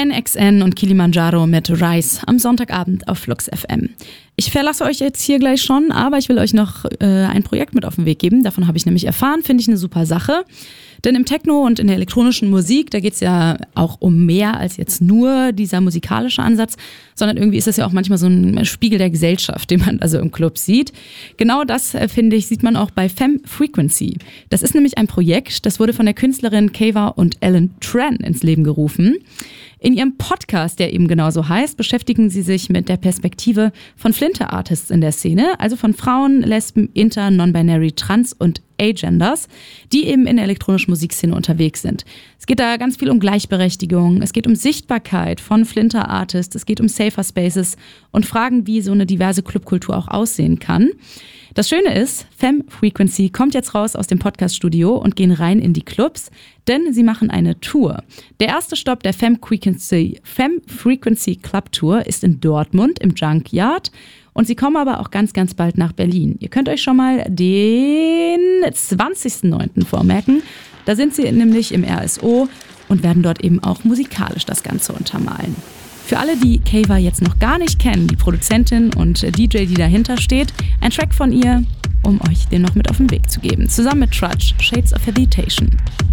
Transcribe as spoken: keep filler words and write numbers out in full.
N X N und Kilimanjaro mit Rise am Sonntagabend auf Flux F M. Ich verlasse euch jetzt hier gleich schon, aber ich will euch noch äh, ein Projekt mit auf den Weg geben. Davon habe ich nämlich erfahren, finde ich eine super Sache. Denn im Techno und in der elektronischen Musik, da geht es ja auch um mehr als jetzt nur dieser musikalische Ansatz, sondern irgendwie ist das ja auch manchmal so ein Spiegel der Gesellschaft, den man also im Club sieht. Genau das, äh, finde ich, sieht man auch bei Femme Frequency. Das ist nämlich ein Projekt, das wurde von der Künstlerin Kava und Ellen Tran ins Leben gerufen. In ihrem Podcast, der eben genauso heißt, beschäftigen sie sich mit der Perspektive von Flinter-Artists in der Szene, also von Frauen, Lesben, Inter, Non-Binary, Trans und Agenders, die eben in der elektronischen Musikszene unterwegs sind. Es geht da ganz viel um Gleichberechtigung, es geht um Sichtbarkeit von Flinter-Artists, es geht um Safer Spaces und Fragen, wie so eine diverse Clubkultur auch aussehen kann. Das Schöne ist, Femme Frequency kommt jetzt raus aus dem Podcast-Studio und gehen rein in die Clubs, denn sie machen eine Tour. Der erste Stopp der Femme Frequency, Femme Frequency Club Tour ist in Dortmund im Junkyard und sie kommen aber auch ganz, ganz bald nach Berlin. Ihr könnt euch schon mal den zwanzigsten neunten vormerken. Da sind sie nämlich im R S O und werden dort eben auch musikalisch das Ganze untermalen. Für alle, die Kava jetzt noch gar nicht kennen, die Produzentin und D J, die dahinter steht, ein Track von ihr, um euch den noch mit auf den Weg zu geben. Zusammen mit Trudge, Shades of Habitation.